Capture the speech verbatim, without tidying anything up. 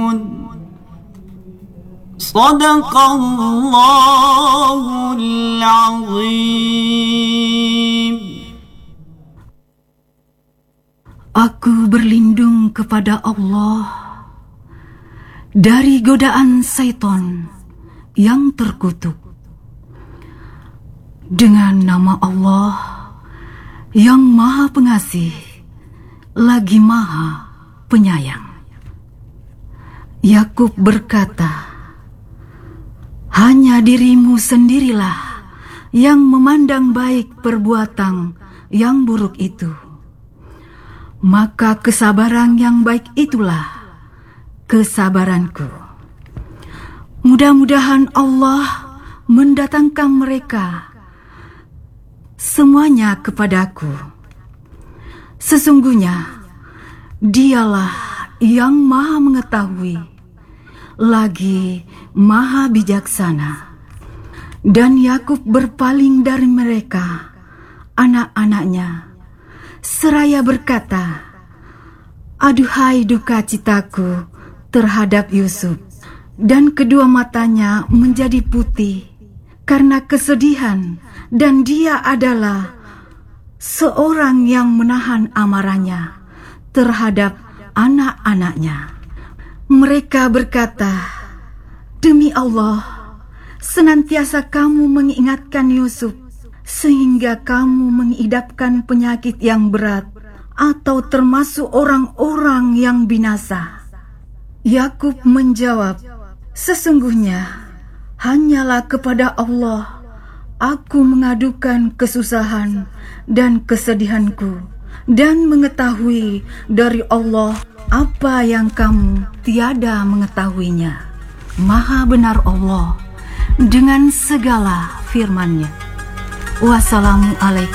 Sadaqallahul azim. Aku berlindung kepada Allah dari godaan syaitan yang terkutuk. Dengan nama Allah yang Maha Pengasih lagi Maha Penyayang. Yakub berkata, hanya dirimu sendirilah yang memandang baik perbuatan yang buruk itu. Maka kesabaran yang baik itulah kesabaranku. Mudah-mudahan Allah mendatangkan mereka semuanya kepadaku. Sesungguhnya Dialah yang Maha Mengetahui lagi Maha Bijaksana. Dan Yakub berpaling dari mereka, anak-anaknya, seraya berkata, aduhai duka citaku terhadap Yusuf. Dan kedua matanya menjadi putih karena kesedihan, dan dia adalah seorang yang menahan amarahnya terhadap anak-anaknya. Mereka berkata, demi Allah, senantiasa kamu mengingatkan Yusuf sehingga kamu mengidapkan penyakit yang berat atau termasuk orang-orang yang binasa. Yakub menjawab, sesungguhnya hanyalah kepada Allah aku mengadukan kesusahan dan kesedihanku, dan mengetahui dari Allah apa yang kamu tiada mengetahuinya. Maha benar Allah dengan segala firman-Nya. Wassalamualaikum